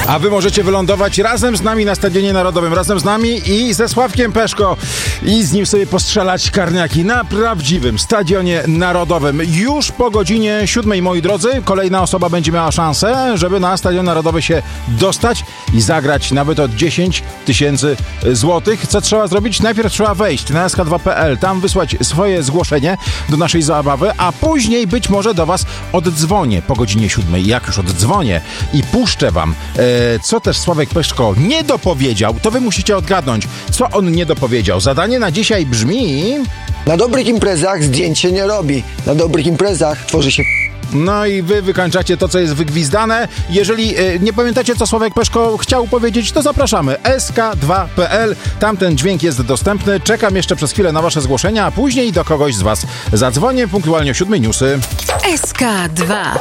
A wy możecie wylądować razem z nami na Stadionie Narodowym, razem z nami i ze Sławkiem Peszko i z nim sobie postrzelać karniaki na prawdziwym Stadionie Narodowym. Już po godzinie 7, moi drodzy, kolejna osoba będzie miała szansę, żeby na Stadion Narodowy się dostać i zagrać nawet od 10 000 złotych. Co trzeba zrobić? Najpierw trzeba wejść na sk2.pl, tam wysłać swoje zgłoszenie do naszej zabawy, a później być może do was oddzwonię po godzinie 7. Jak już oddzwonię i puszczę wam, co też Sławek Peszko nie dopowiedział, to wy musicie odgadnąć, co on nie dopowiedział. Zadanie na dzisiaj brzmi... Na dobrych imprezach zdjęć się nie robi. Na dobrych imprezach tworzy się... No i wy wykańczacie to, co jest wygwizdane. Jeżeli nie pamiętacie, co Sławek Peszko chciał powiedzieć, to zapraszamy. sk2.pl, tam ten dźwięk jest dostępny. Czekam jeszcze przez chwilę na wasze zgłoszenia, a później do kogoś z was zadzwonię punktualnie o 7 newsy. SK2